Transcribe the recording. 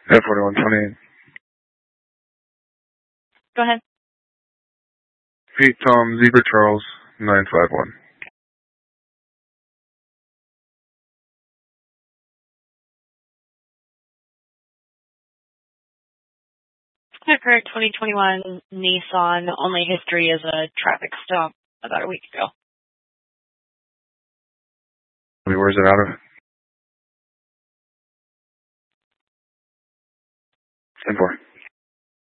F4128. Go ahead. Pete Tom Zebra Charles 951. Correct. 2021 Nissan. Only history is a traffic stop about a week ago. Where's it out of?